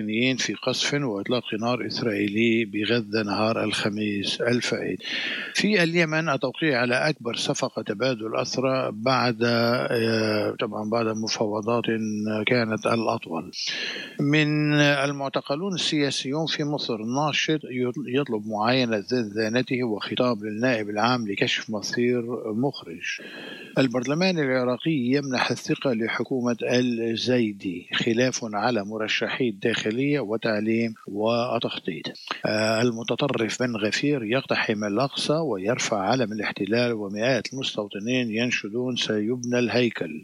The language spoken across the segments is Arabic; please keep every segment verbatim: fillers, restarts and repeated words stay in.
في قصف وإطلاق نار إسرائيلي بغزة نهار الخميس الفائت. في اليمن التوقيع على أكبر صفقة تبادل أسرى بعد طبعا بعد مفاوضات كانت الأطول. من المعتقلون السياسيون في مصر ناشط يطلب معاينة زنزانته وخطاب للنائب العام لكشف مصير مخرج. البرلمان العراقي يمنح الثقة لحكومة الزيدي خلاف على مرشحي الداخلية وتعليم وتخطيط. المتطرف بن غفير يقتحم الأقصى ويرفع علم الاحتلال ومئات المستوطنين ينشدون سيبنى الهيكل.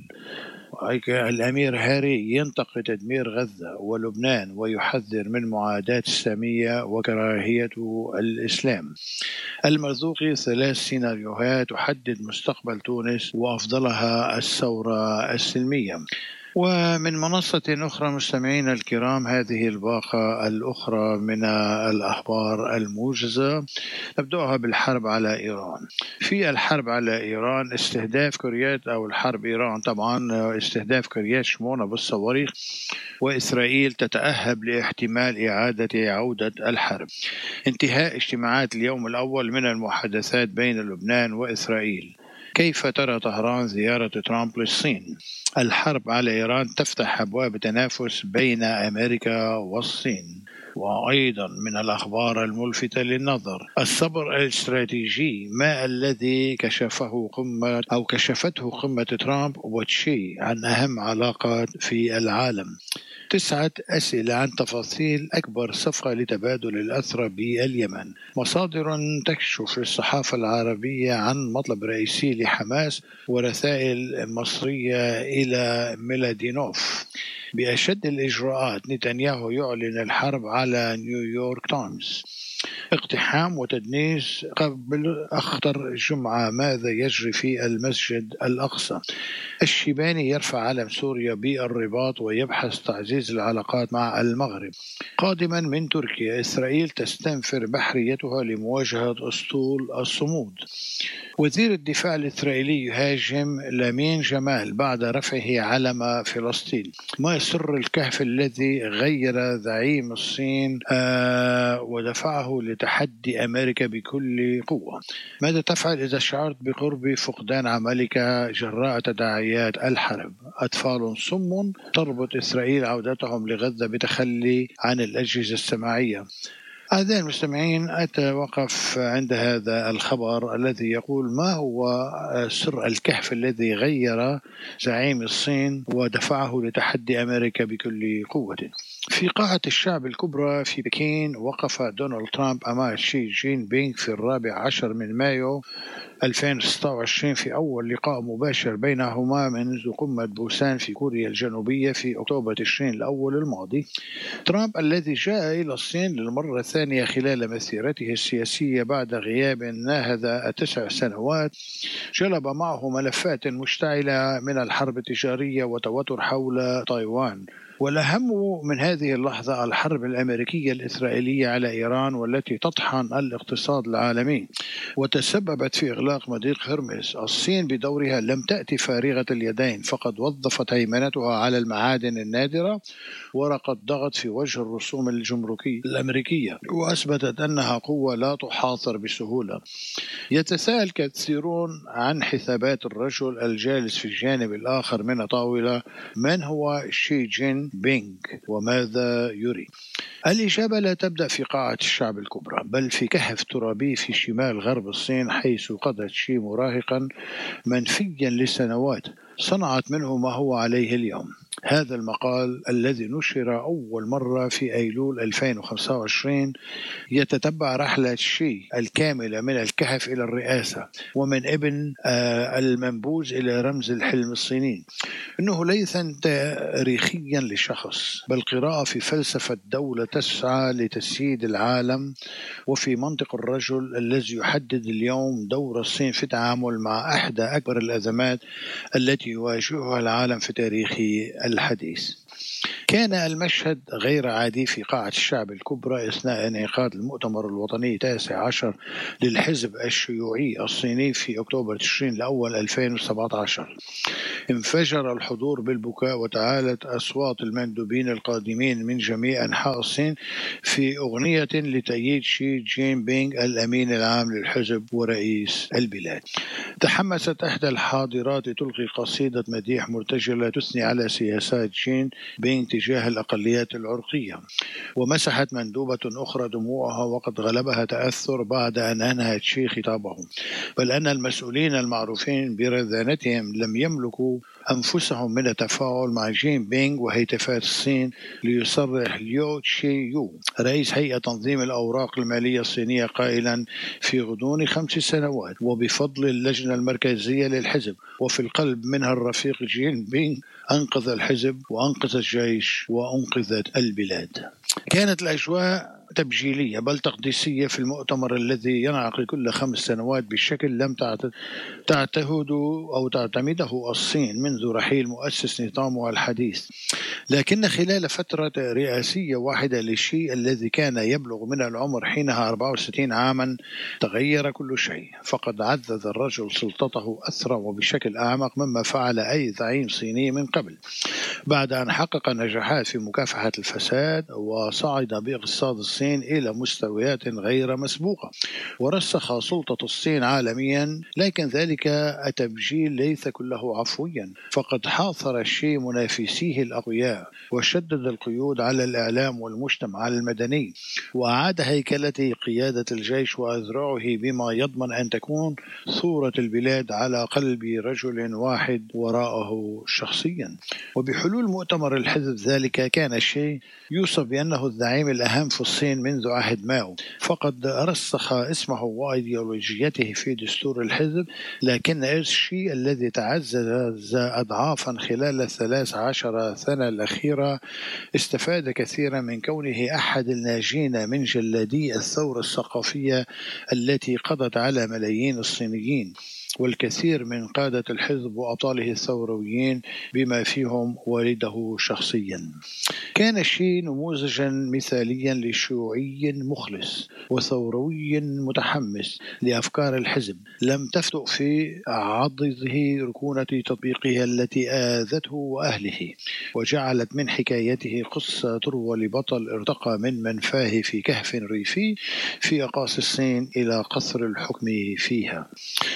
الأمير هاري ينتقد تدمير غزة ولبنان ويحذر من معاداة السامية وكراهية الإسلام. المرزوقي ثلاث سيناريوهات تحدد مستقبل تونس وأفضلها الثورة السلمية. ومن منصة أخرى مستمعين الكرام هذه الباقة الأخرى من الأخبار الموجزة، نبدأها بالحرب على إيران. في الحرب على إيران استهداف كوريات أو الحرب إيران طبعا استهداف كوريات شمونة بالصواريخ، وإسرائيل تتأهب لاحتمال إعادة عودة الحرب. انتهاء اجتماعات اليوم الأول من المحادثات بين لبنان وإسرائيل. كيف ترى طهران زيارة ترامب للصين؟ الحرب على إيران تفتح أبواب تنافس بين أمريكا والصين. وأيضا من الأخبار الملفتة للنظر الصبر الاستراتيجي، ما الذي كشفه قمة أو كشفته قمة ترامب وتشي عن أهم علاقات في العالم. تسعة أسئلة عن تفاصيل أكبر صفقة لتبادل الأسرى باليمن. مصادر تكشف في الصحافة العربية عن مطلب رئيسي لحماس ورسائل مصرية إلى ميلادينوف. بأشد الإجراءات نتنياهو يعلن الحرب على نيويورك تايمز. اقتحام وتدنيس قبل أخطر الجمعة، ماذا يجري في المسجد الأقصى؟ الشيباني يرفع علم سوريا بالرباط ويبحث تعزيز العلاقات مع المغرب. قادما من تركيا إسرائيل تستنفر بحريتها لمواجهة أسطول الصمود. وزير الدفاع الإسرائيلي يهاجم لامين جمال بعد رفعه علم فلسطين. ما سر الكهف الذي غير زعيم الصين آه ودفعه لتحدي أمريكا بكل قوة؟ ماذا تفعل إذا شعرت بقرب فقدان عملك جراء تداعيات الحرب؟ أطفال صم تربط إسرائيل عودتهم لغزة بتخلي عن الأجهزة السماعية. أعزائي المستمعين، أتوقف عند هذا الخبر الذي يقول ما هو سر الكهف الذي غير زعيم الصين ودفعه لتحدي أمريكا بكل قوة. في قاعة الشعب الكبرى في بكين وقف دونالد ترامب أمام شي جين بينغ في الرابع عشر من مايو ألفين وستة وعشرين في أول لقاء مباشر بينهما منذ قمة بوسان في كوريا الجنوبية في أكتوبر تشرين الأول الماضي. ترامب الذي جاء إلى الصين للمرة الثانية خلال مسيرته السياسية بعد غياب ناهز تسع سنوات جلب معه ملفات مشتعلة من الحرب التجارية وتوتر حول تايوان. والأهم من هذه اللحظة الحرب الأمريكية الإسرائيلية على إيران والتي تطحن الاقتصاد العالمي وتسببت في إغلاق مضيق هرمز. الصين بدورها لم تأتي فارغة اليدين، فقد وظفت هيمنتها على المعادن النادرة ورقت ضغط في وجه الرسوم الجمركية الأمريكية وأثبتت أنها قوة لا تحاصر بسهولة. يتساءل كثيرون عن حسابات الرجل الجالس في الجانب الآخر من الطاولة، من هو شي جين بينغ وماذا يريد؟ الإجابة لا تبدأ في قاعة الشعب الكبرى بل في كهف ترابي في شمال غرب الصين، حيث قضت شي مراهقا منفيا لسنوات صنعت منه ما هو عليه اليوم. هذا المقال الذي نشر أول مرة في أيلول ألفين وخمسة وعشرين يتتبع رحلة شي الكاملة من الكهف إلى الرئاسة ومن ابن المنبوذ إلى رمز الحلم الصيني. إنه ليس تاريخيا لشخص بل قراءة في فلسفة دولة تسعى لتسييد العالم وفي منطق الرجل الذي يحدد اليوم دور الصين في التعامل مع أحدى أكبر الأزمات التي يواجهها العالم في تاريخه الحديث. كان المشهد غير عادي في قاعة الشعب الكبرى أثناء انعقاد المؤتمر الوطني التاسع عشر للحزب الشيوعي الصيني في أكتوبر تشرين الأول ألفين وسبعة عشر. انفجر الحضور بالبكاء وتعالت أصوات المندوبين القادمين من جميع أنحاء الصين في أغنية لتأييد شي جين بينغ الأمين العام للحزب ورئيس البلاد. تحمست إحدى الحاضرات تلقي قصيدة مديح مرتجلة تثني على سياسات جين بينغ تجاه الأقليات العرقية، ومسحت مندوبة أخرى دموعها وقد غلبها تأثر بعد أن أنهت شي خطابه، بل أن المسؤولين المعروفين برذانتهم لم يملكوا أنفسهم من التفاعل مع جين بينغ وهيتفات الصين، ليصرح ليو تشي يو رئيس هيئة تنظيم الأوراق المالية الصينية قائلا: في غضون خمس سنوات وبفضل اللجنة المركزية للحزب وفي القلب منها الرفيق جين بينغ أنقذ الحزب وأنقذ الجيش وأنقذت البلاد. كانت الأجواء تبجيلية بل تقديسية في المؤتمر الذي ينعقد كل خمس سنوات بشكل لم تعتهد أو تعتمده الصين منذ رحيل مؤسس نظامها الحديث. لكن خلال فترة رئاسية واحدة لشي الذي كان يبلغ من العمر حينها أربعة وستين عاما تغير كل شيء، فقد عزز الرجل سلطته أسرع وبشكل أعمق مما فعل أي زعيم صيني من قبل، بعد أن حقق نجاحات في مكافحة الفساد وصعد باقتصاد الصين إلى مستويات غير مسبوقة ورسخ سلطة الصين عالميا. لكن ذلك التبجيل ليس كله عفويا، فقد حاصر الشي منافسيه الأقوياء وشدد القيود على الإعلام والمجتمع المدني وأعاد هيكلة قيادة الجيش وأذرعه بما يضمن أن تكون صورة البلاد على قلب رجل واحد وراءه شخصيا. وبحلول مؤتمر الحزب ذلك كان الشيء يوصف بأنه الزعيم الأهم في الصين منذ عهد ماو، فقد رسخ اسمه وإيديولوجيته في دستور الحزب. لكن الشيء الذي تعزز أضعافا خلال الثلاث عشر سنة الأخيرة استفاد كثيرا من كونه أحد الناجين من جلادي الثورة الثقافية التي قضت على ملايين الصينيين والكثير من قادة الحزب وأبطاله الثورويين بما فيهم والده شخصيا. كان شي نموذجا مثاليا لشيوعي مخلص وثوروي متحمس لأفكار الحزب لم تفتؤ في عضده ركونة تطبيقها التي آذته وأهله، وجعلت من حكايته قصة تروى لبطل ارتقى من منفاه في كهف ريفي في أقاصي الصين إلى قصر الحكم فيها.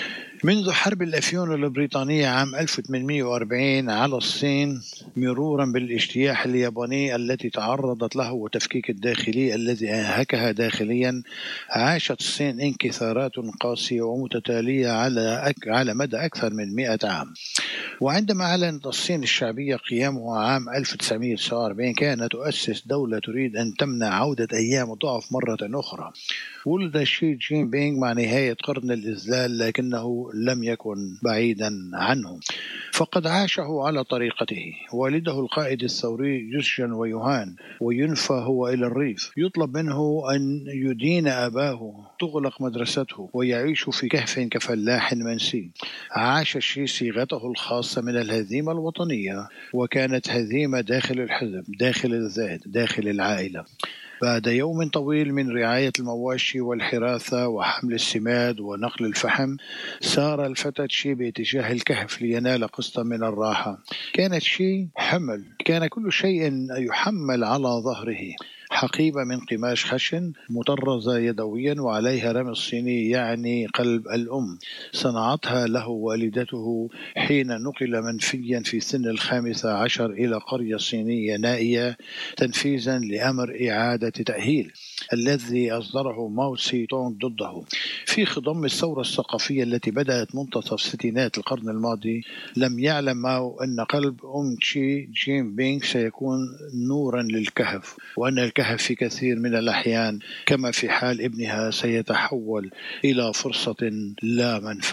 منذ حرب الأفيون البريطانية عام ألف وثمانمئة وأربعين على الصين مرورا بالاجتياح الياباني التي تعرضت له والتفكيك الداخلي الذي أنهكها داخليا، عاشت الصين انكسارات قاسية ومتتالية على أك... على مدى أكثر من مئة عام. وعندما أعلنت الصين الشعبية قيامها عام ألف وتسعمئة وتسعة وأربعين كانت تؤسس دولة تريد أن تمنع عودة أيام الضعف مرة أخرى. ولد شي جين بينغ مع نهاية قرن الإذلال، لكنه لم يكن بعيدا عنه، فقد عاشه على طريقته. والده القائد الثوري يسجن ويهان وينفى هو إلى الريف، يطلب منه أن يدين أباه، تغلق مدرسته ويعيش في كهف كفلاح منسي. عاش الشي صيغته الخاصة من الهزيمة الوطنية، وكانت هزيمة داخل الحزب، داخل الذات، داخل العائلة. بعد يوم طويل من رعاية المواشي والحراثة وحمل السماد ونقل الفحم، سار الفتى شي باتجاه الكهف لينال قسطا من الراحة. كانت شي حمل، كان كل شيء يحمل على ظهره، حقيبة من قماش خشن مطرزة يدويا وعليها رمز صيني يعني قلب الأم، صنعتها له والدته حين نقل منفيا في سن الخامسة عشر إلى قرية صينية نائية تنفيذا لأمر إعادة تأهيل الذي أصدره ماو سي تونغ ضده. في خضم الثورة الثقافية التي بدأت منتصف ستينات القرن الماضي، لم يعلم ماو أن قلب أم شي جين بينغ سيكون نورا للكهف، وأن الكهف في كثير من الأحيان كما في حال ابنها سيتحول إلى فرصة لا منفى.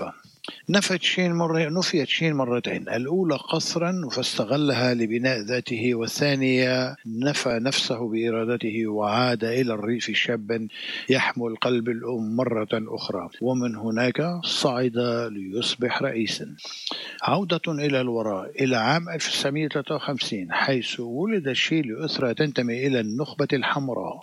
نفت شين مرة نفيت شين مرتين، الأولى قصرا فاستغلها لبناء ذاته، والثانية نفى نفسه بإرادته وعاد إلى الريف شابا يحمل قلب الأم مرة أخرى، ومن هناك صعد ليصبح رئيسا. عودة إلى الوراء إلى عام ألف وتسعمائة وثلاثة وخمسين، حيث ولد شي لأسرة تنتمي إلى النخبة الحمراء.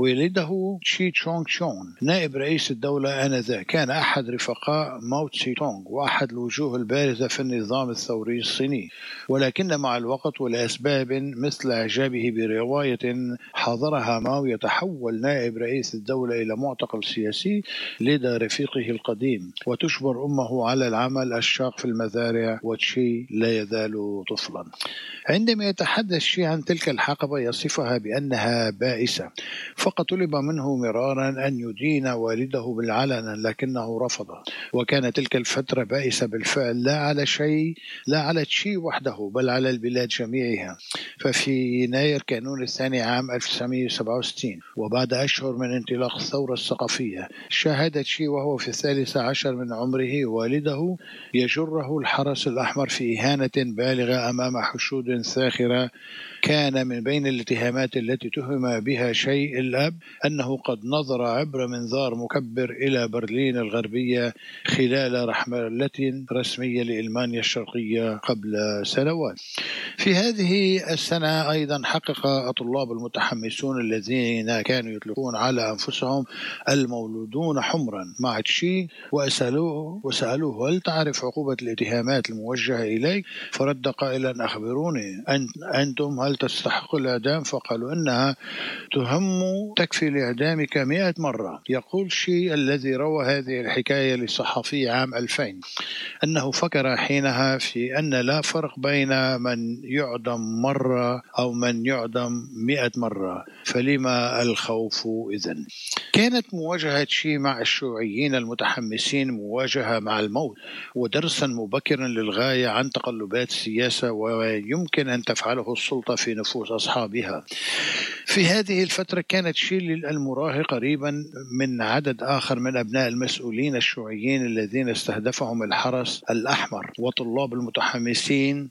ولده تشي تشونغ تشون نائب رئيس الدولة آنذاك، كان أحد رفقاء ماو تسي تونغ وأحد الوجوه البارزة في النظام الثوري الصيني، ولكن مع الوقت ولأسباب مثل إعجابه برواية حضرها ماو يتحول نائب رئيس الدولة إلى معتقل سياسي لدى رفيقه القديم، وتجبر أمه على العمل الشاق في المزارع، وتشي لا يزال طفلا. عندما يتحدث شي عن تلك الحقبة يصفها بأنها بائسة، فقد طلب منه مرارا أن يدين والده بالعلن لكنه رفض، وكان تلك الفترة بائسة بالفعل، لا على شيء لا على تشي وحده بل على البلاد جميعها. ففي يناير كانون الثاني عام ألف وتسعمائة وسبعة وستين، وبعد أشهر من انطلاق الثورة الثقافية، شاهد تشي وهو في الثالث عشر من عمره والده يجره الحرس الأحمر في إهانة بالغة أمام حشود ساخرة. كان من بين الاتهامات التي تهم بها شيء الأب أنه قد نظر عبر منظار مكبر إلى برلين الغربية خلال رحلة رسمية لألمانيا الشرقية قبل سنوات. في هذه السنة أيضا حقق الطلاب المتحمسون الذين كانوا يطلقون على أنفسهم المولودون حمرا مع تشي وسألوه وسألوه هل تعرف عقوبة الاتهامات الموجهة إليك؟ فرد قائلا أخبروني أنتم هل تستحق الإعدام؟ فقالوا إنها تهم تكفي لإعدامك مئة مرة. يقول شي الذي روى هذه الحكاية لصحفي عام ألفين أنه فكر حينها في أن لا فرق بين من يعدم مرة أو من يعدم مئة مرة، فلما الخوف إذن؟ كانت مواجهة شي مع الشيوعيين المتحمسين مواجهة مع الموت، ودرسا مبكرا للغاية عن تقلبات السياسة ويمكن أن تفعله السلطة في نفوس أصحابها. في هذه الفترة كانت شي المراهق قريبا من عدد آخر من أبناء المسؤولين الشيوعيين الذين استهدفهم الحرس الأحمر وطلاب المتحمسين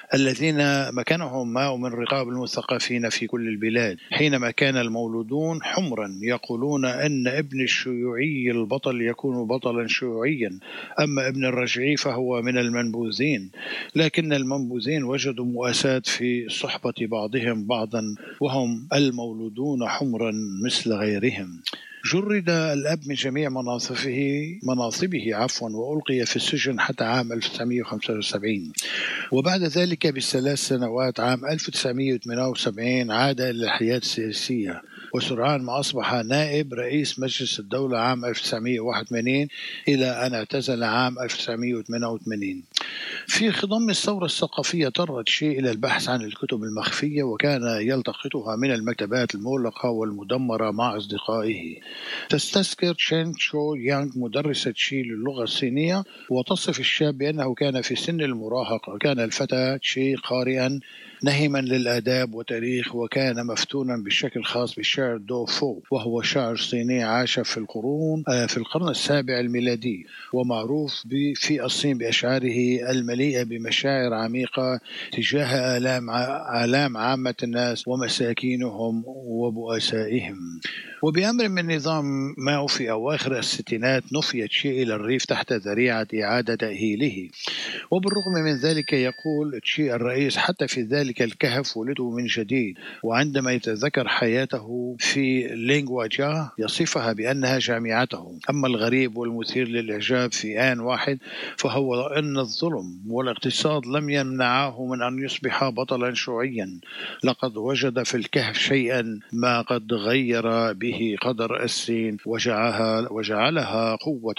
الذين مكانهم ما من رقاب المثقفين في كل البلاد. حينما كان المولودون حمرا يقولون أن ابن الشيوعي البطل يكون بطلا شيوعيا، أما ابن الرجعي فهو من المنبوذين، لكن المنبوذين وجدوا مؤاساة في صحبة بعضهم بعضا وهم المولودون حمرا مثل غيرهم. جرد الأب من جميع مناصبه مناصبه عفوا وألقي في السجن حتى عام ألف وتسعمائة وخمسة وسبعين، وبعد ذلك بثلاث سنوات عام ألف وتسعمائة وثمانية وسبعين عاد إلى الحياة السياسية، وسرعان ما أصبح نائب رئيس مجلس الدولة عام ألف وتسعمائة وواحد وثمانين إلى أن اعتزل عام ألف وتسعمائة وثمانية وثمانين. في خضم الثورة الثقافية اضطرت شي إلى البحث عن الكتب المخفية، وكان يلتقطها من المكتبات المغلقة والمدمرة مع أصدقائه. تستذكر تشين تشو يانغ مدرسة شي للغة الصينية وتصف الشاب بأنه كان في سن المراهقة. كان الفتى شي قارئا نهما للآداب وتاريخ، وكان مفتونا بشكل خاص بالشعر دو فو، وهو شاعر صيني عاش في القرون في القرن السابع الميلادي، ومعروف في الصين بأشعاره المليئة بمشاعر عميقة تجاه آلام آلام عامة الناس ومساكينهم وبؤسائهم. وبأمر من نظام ماو في أواخر الستينات نفيت شي إلى الريف تحت ذريعة إعادة تأهيله، وبالرغم من ذلك يقول تشي الرئيس حتى في ذلك الكهف ولده من جديد. وعندما يتذكر حياته في لينغواجا يصفها بأنها جامعته. أما الغريب والمثير للإعجاب في آن واحد فهو أن الظلم والاقتصاد لم يمنعه من أن يصبح بطلا شيوعيا. لقد وجد في الكهف شيئا ما قد غير به قدر الصين وجعلها, وجعلها قوة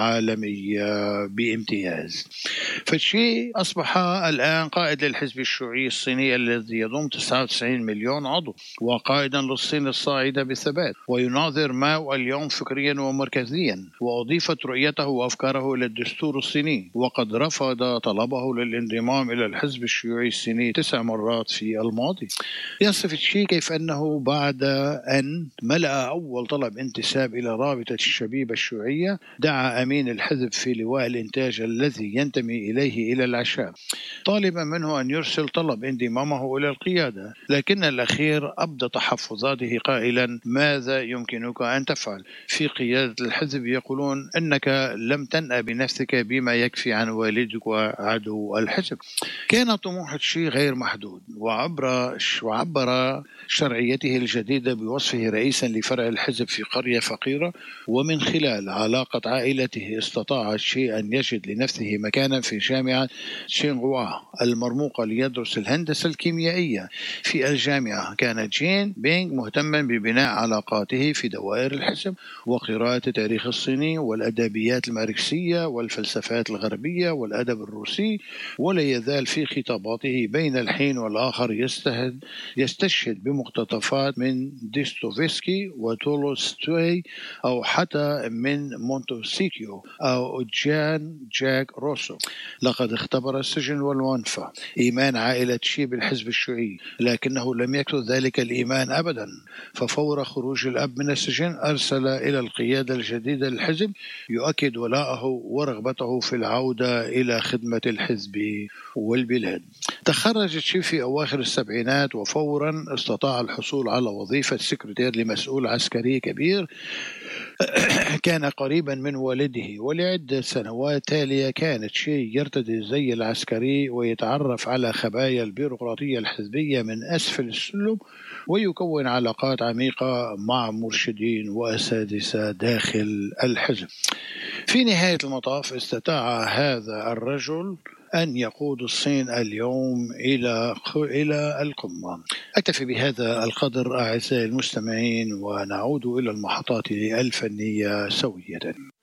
عالمية بامتياز. فالشيء أصبح الآن قائد للحزب الشيوعي الصيني الذي يضم تسعة وتسعين مليون عضو، وقائدا للصين الصاعدة بثبات، ويناظر ماو اليوم فكريا ومركزيا، وأضيفت رؤيته وأفكاره إلى الدستور الصيني، وقد رفض رفض طلبه للانضمام إلى الحزب الشيوعي الصيني تسع مرات في الماضي. يصف تشي كيف أنه بعد أن ملأ أول طلب انتساب إلى رابطة الشبيبة الشيوعية دعا أمين الحزب في لواء الإنتاج الذي ينتمي إليه إلى العشاء طالبا منه أن يرسل طلب انضمامه إلى القيادة، لكن الأخير أبدى تحفظاته قائلا: ماذا يمكنك أن تفعل؟ في قيادة الحزب يقولون أنك لم تنأ بنفسك بما يكفي عن والدك وعدو الحزب. كان طموح تشي غير محدود، وعبر وعبر شرعيته الجديدة بوصفه رئيسا لفرع الحزب في قرية فقيرة، ومن خلال علاقة عائلته استطاع تشي أن يجد لنفسه مكانا في جامعة تشينغوا المرموقة ليدرس الهندسة الكيميائية في الجامعة. كان جين بينغ مهتما ببناء علاقاته في دوائر الحزب وقراءة التاريخ الصيني والأدبيات الماركسية والفلسفات الغربية والأدب الروسي، ولا يزال في خطاباته بين الحين والآخر يستهد يستشهد بمقتطفات من ديستوفسكي وتولستوي أو حتى من مونتسكيو أو جان جاك روسو. لقد اختبر السجن والعنف إيمان عائلة شي بالحزب الشيوعي، لكنه لم يكن ذلك الإيمان أبدا، ففور خروج الأب من السجن أرسل إلى القيادة الجديدة للحزب يؤكد ولاءه ورغبته في العودة إلى خدمة الحزب والبلاد. تخرج تشي في أواخر السبعينات، وفورا استطاع الحصول على وظيفة سكرتير لمسؤول عسكري كبير كان قريبا من والده، ولعدة سنوات تالية كانت شيء يرتدي الزي العسكري ويتعرف على خبايا البيروقراطية الحزبية من أسفل السلم، ويكون علاقات عميقة مع مرشدين وأساتذة داخل الحزب. في نهاية المطاف استطاع هذا الرجل أن يقود الصين اليوم إلى إلى القمة. أكتفي بهذا القدر أعزائي المستمعين، ونعود إلى المحطات الفنية سوية.